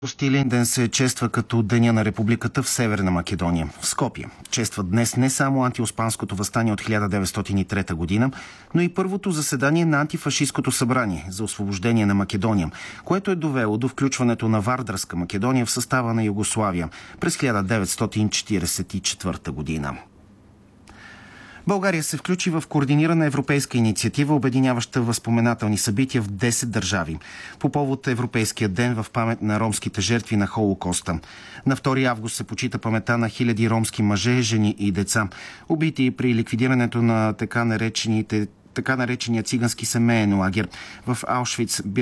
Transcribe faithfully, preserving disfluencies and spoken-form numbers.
Стилен ден се чества като Деня на републиката в Северна Македония, в Скопие. Честват днес не само антиоспанското въстание от хиляда деветстотин и трета година, но и първото заседание на антифашисткото събрание за освобождение на Македония, което е довело до включването на Вардарска Македония в състава на Югославия през хиляда деветстотин четиридесет и четвърта година. България се включи в координирана европейска инициатива, обединяваща възпоменателни събития в десет държави, по повод Европейския ден в памет на ромските жертви на Холокоста. На втори август се почита паметта на хиляди ромски мъже, жени и деца, убити при ликвидирането на така наречените така наречения цигански семеен лагер в Аушвиц,